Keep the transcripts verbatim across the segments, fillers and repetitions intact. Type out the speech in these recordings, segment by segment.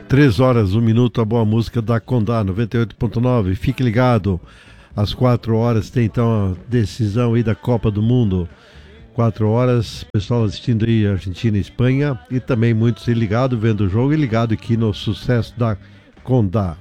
Três horas, um minuto, a boa música da Condá, noventa e oito ponto nove. Fique ligado, às quatro horas tem então a decisão aí da Copa do Mundo. Quatro horas, pessoal assistindo aí Argentina e Espanha, e também muitos ligados, vendo o jogo e ligado aqui no sucesso da Condá.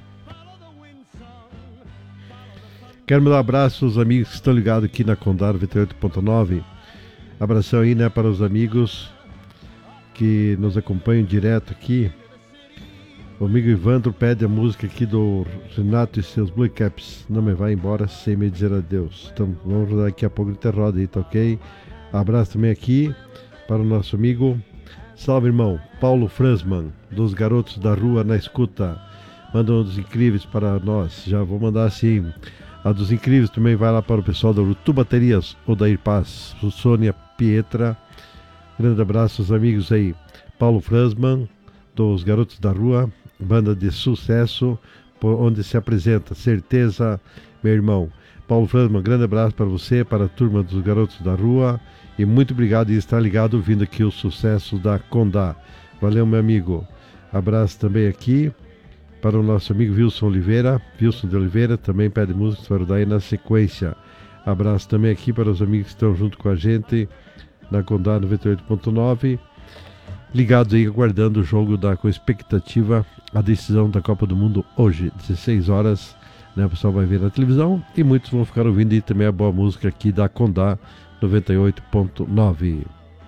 Quero mandar um abraço aos amigos que estão ligados aqui na Condá noventa e oito ponto nove. Abração aí, né, para os amigos que nos acompanham direto aqui. O amigo Ivandro pede a música aqui do Renato e seus Blue Caps. Não me vai embora sem me dizer adeus. Então vamos rodar daqui a pouco de roda aí, tá ok? Abraço também aqui para o nosso amigo, salve irmão, Paulo Fransman, dos Garotos da Rua na escuta. Manda um dos incríveis para nós. Já vou mandar assim. A dos incríveis também vai lá para o pessoal da Rutu Baterias, Odair Paz, Sônia Pietra. Grande abraço aos amigos aí. Paulo Fransman, dos Garotos da Rua, banda de sucesso, onde se apresenta Certeza, meu irmão. Paulo Fransman, grande abraço para você, para a turma dos Garotos da Rua, e muito obrigado de estar ligado ouvindo aqui o sucesso da Condá. Valeu, meu amigo. Abraço também aqui para o nosso amigo Wilson Oliveira. Wilson de Oliveira também pede música para dar aí na sequência. Abraço também aqui para os amigos que estão junto com a gente na Condá noventa e oito ponto nove. Ligados aí, aguardando o jogo da, com expectativa, a decisão da Copa do Mundo hoje, dezesseis horas, né? O pessoal vai ver na televisão e muitos vão ficar ouvindo aí também a boa música aqui da Condá noventa e oito ponto nove.